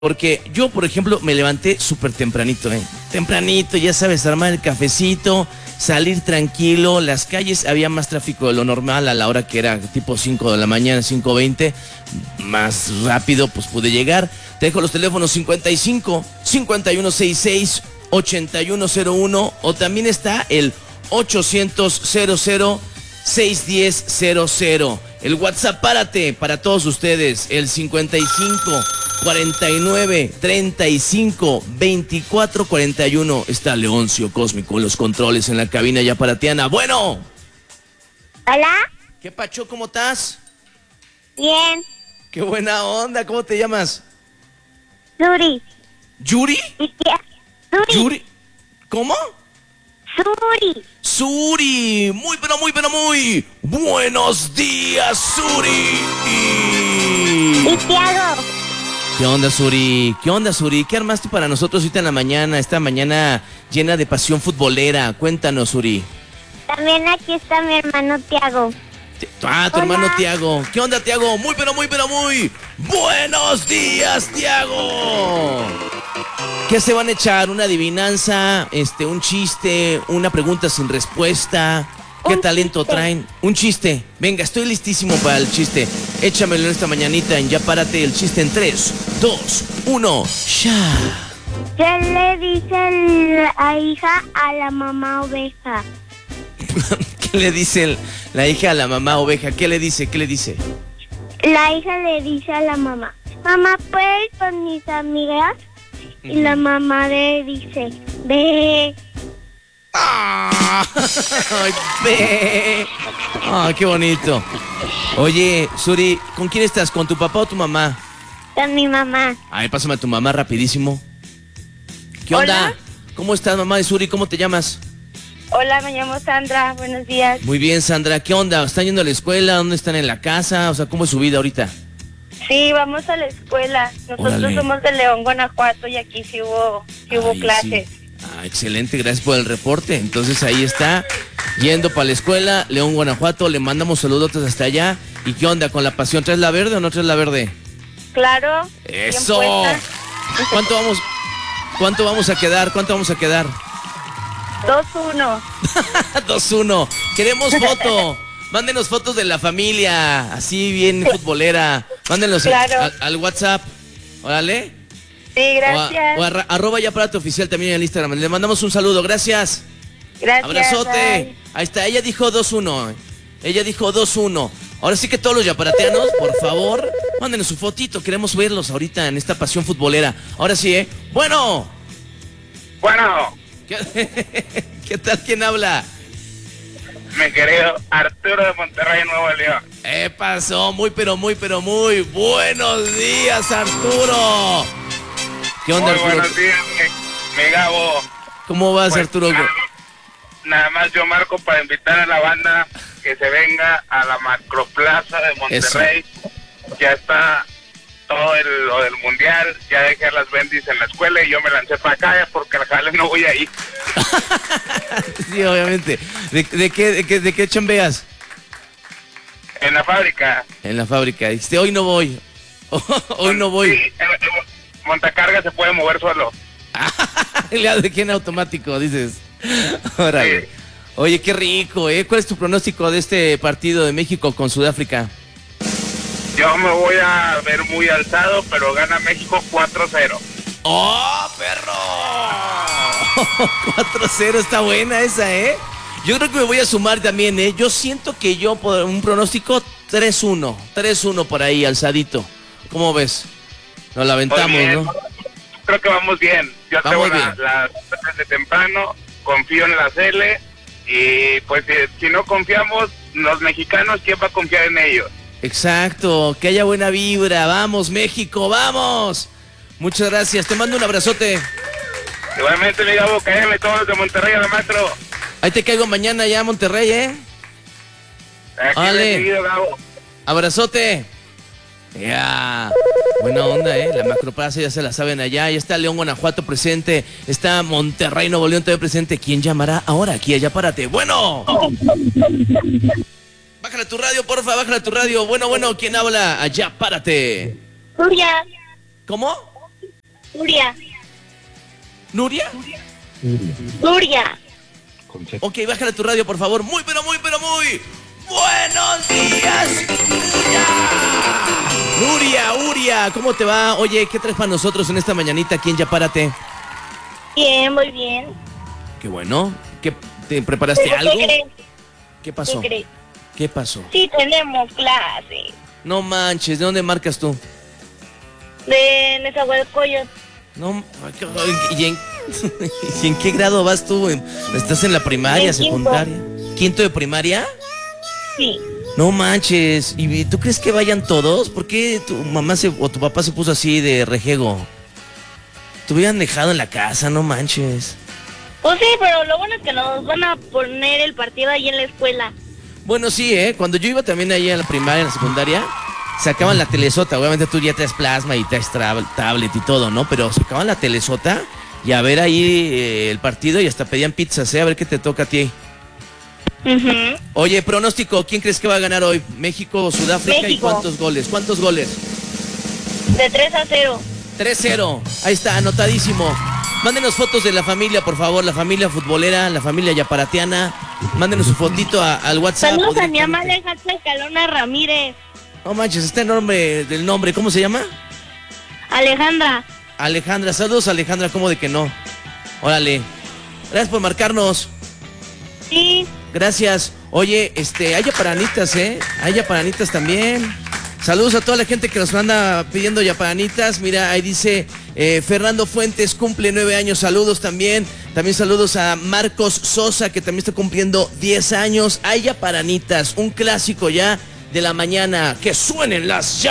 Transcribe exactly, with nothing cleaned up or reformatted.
Porque yo, por ejemplo, me levanté súper tempranito, ¿eh? Tempranito, ya sabes, armar el cafecito, salir tranquilo. Las calles, había más tráfico de lo normal a la hora que era tipo cinco de la mañana, cinco veinte. Más rápido, pues pude llegar. Te dejo los teléfonos cincuenta y cinco, cincuenta y uno sesenta y seis, ochenta y uno cero uno. O también está el ochocientos, cero cero, seiscientos diez, cero cero. El WhatsApp, párate, para todos ustedes, el cincuenta y cinco, cuarenta y nueve, treinta y cinco, veinticuatro, cuarenta y uno. Está Leoncio Cósmico en los controles en la cabina ya para Tiana. Bueno. Hola. ¿Qué pacho? ¿Cómo estás? Bien. Qué buena onda. ¿Cómo te llamas? Suri. ¿Yuri? ¿Y qué? Suri. ¿Yuri? ¿Cómo? Suri. Suri. Muy, pero muy, pero muy. Buenos días, Suri. ¿Y Tiago? ¿Qué onda, Suri? ¿Qué onda, Suri? ¿Qué armaste para nosotros ahorita en la mañana? Esta mañana llena de pasión futbolera. Cuéntanos, Suri. También aquí está mi hermano Tiago. Ah, tu Hola. hermano Tiago. ¿Qué onda, Tiago? Muy, pero muy, pero muy. Buenos días, Tiago. ¿Qué se van a echar? ¿Una adivinanza? Este, un chiste, una pregunta sin respuesta. ¿Qué Un talento chiste. traen? Un chiste. Venga, estoy listísimo para el chiste. Échamelo en esta mañanita en Ya Párate, el chiste en tres, dos, uno. ¡Ya! ¿Qué le dice la hija a la mamá oveja? ¿Qué le dice el- la hija a la mamá oveja? ¿Qué le dice? ¿Qué le dice? La hija le dice a la mamá, mamá, ¿puedo ir con mis amigas? Y la mamá le dice, ve. ¡Ah! ¡Ay, ve! ¡Ah, qué bonito! Oye, Suri, ¿con quién estás? ¿Con tu papá o tu mamá? Con mi mamá. Ay, pásame a tu mamá rapidísimo. ¿Qué onda? Hola. ¿Cómo estás, mamá de Suri? ¿Cómo te llamas? Hola, me llamo Sandra, buenos días. Muy bien, Sandra. ¿Qué onda? ¿Están yendo a la escuela? ¿Dónde están en la casa? O sea, ¿cómo es su vida ahorita? Sí, vamos a la escuela. Nosotros Órale. somos de León, Guanajuato, y aquí sí hubo, sí hubo Ay, clases. sí. Ah, excelente, gracias por el reporte. Entonces ahí está, yendo para la escuela, León, Guanajuato. Le mandamos saludotes hasta allá. ¿Y qué onda con la pasión? ¿Traes la verde o no traes la verde? Claro. bien ¡Eso! puesta. ¿Cuánto vamos, cuánto vamos a quedar? ¿Cuánto vamos a quedar? dos uno. dos uno. Queremos foto. Mándenos fotos de la familia, así bien futbolera. Mándenos Claro. al, al WhatsApp. Órale. Sí, O, a- gracias. o arra- arroba Ya Párate Oficial también en el Instagram. Le mandamos un saludo. Gracias. Gracias. Abrazote. bye. Ahí está. Ella dijo dos uno. Ella dijo dos uno. Ahora sí que todos los yaparateanos, por favor, mándenos su fotito. Queremos verlos ahorita en esta pasión futbolera. Ahora sí, ¿eh? Bueno. Bueno, ¿Qué, ¿Qué tal? ¿Quién habla? mi querido Arturo de Monterrey, Nuevo León. Eh, pasó, muy pero muy pero muy buenos días, Arturo. ¿Qué onda, Muy Arturo? buenos días, mi, mi Gabo. ¿Cómo vas, Pues, Arturo? Nada, nada más yo marco para invitar a la banda que se venga a la Macroplaza de Monterrey. Ya está todo el, lo del mundial, ya dejé a las bendis en la escuela y yo me lancé para acá porque al jale no voy ahí. Sí, obviamente. ¿De, de qué, de, qué, ¿De qué chambeas? En la fábrica. En la fábrica. Dijiste, hoy no voy. Hoy no Sí, voy. en- en Montacarga se puede mover solo. ¿De quién automático? Dices. Órale. Sí. Oye, qué rico, ¿eh? ¿Cuál es tu pronóstico de este partido de México con Sudáfrica? Yo me voy a ver muy alzado, pero gana México cuatro cero. ¡Oh, perro! cuatro cero, está buena esa, ¿eh? Yo creo que me voy a sumar también, ¿eh? Yo siento que yo, por un pronóstico, tres uno. tres uno por ahí, alzadito. ¿Cómo ves? Nos la aventamos, Muy bien. ¿no? Creo que vamos bien. Yo Vamos tengo la- bien. las desde temprano, confío en la Cele y pues si, si no confiamos, los mexicanos, ¿quién va a confiar en ellos? Exacto, que haya buena vibra. Vamos, México, vamos. Muchas gracias, te mando un abrazote. Igualmente, mi Gabo, cállame todos los de Monterrey, al maestro. Ahí te caigo mañana ya a Monterrey, ¿eh? Aquí Vale. seguido, Gabo. Abrazote. Ya. Buena onda, ¿eh? La Macroplaza ya se la saben allá. Ya está León, Guanajuato presente. Está Monterrey, Nuevo León también presente. ¿Quién llamará ahora aquí allá? Párate. Bueno. Bájale tu radio, porfa, bájale tu radio. Bueno, bueno, ¿quién habla? Allá, párate. Julia. ¿Cómo? Nuria. ¿Nuria? Nuria. Ok, bájale tu radio, por favor. Muy, pero muy, pero muy... ¡Buenos días, Nuria! Nuria, Uria, ¿cómo te va? Oye, ¿qué traes para nosotros en esta mañanita aquí en Ya Párate? Bien, muy bien. Qué bueno. ¿Qué, ¿Te preparaste ¿Pero algo? qué crees? ¿Qué pasó? ¿Qué crees? ¿Qué pasó? Sí, tenemos clase. No manches, ¿de dónde marcas tú? De Nezahualcóyotl. No, ¿y en, ¿y en qué grado vas tú? ¿Estás en la primaria, En quinto. secundaria? ¿Quinto de primaria? Sí. No manches, ¿y tú crees que vayan todos? ¿Por qué tu mamá se, o tu papá se puso así de rejego? Te hubieran dejado en la casa, no manches. Pues sí, pero lo bueno es que nos van a poner el partido ahí en la escuela. Bueno, sí, ¿eh? Cuando yo iba también ahí a la primaria, en la secundaria, sacaban la telesota. Obviamente tú ya traes plasma y traes tra- tablet y todo, ¿no? Pero sacaban la telesota y a ver ahí eh, el partido y hasta pedían pizzas, ¿eh? A ver qué te toca a ti. Uh-huh. Oye, pronóstico, ¿quién crees que va a ganar hoy? ¿México o Sudáfrica? México. ¿Y cuántos goles? ¿Cuántos goles? De tres a cero. tres cero. Ahí está, anotadísimo. Mándenos fotos de la familia, por favor, la familia futbolera, la familia yaparatiana. Mándenos su fotito a- al WhatsApp. Saludos o a mi mamá directamente. Alejandra Escalona Ramírez. No manches, está enorme del nombre. ¿Cómo se llama? Alejandra. Alejandra. Saludos, Alejandra. ¿Cómo de que no? Órale. Gracias por marcarnos. Sí. Gracias. Oye, este, hay yaparanitas, ¿eh? Hay yaparanitas también. Saludos a toda la gente que nos anda pidiendo yaparanitas. Mira, ahí dice eh, Fernando Fuentes, cumple nueve años. Saludos también. También saludos a Marcos Sosa, que también está cumpliendo diez años. Hay yaparanitas, un clásico ya de la mañana. Que suenen las yaparanitas.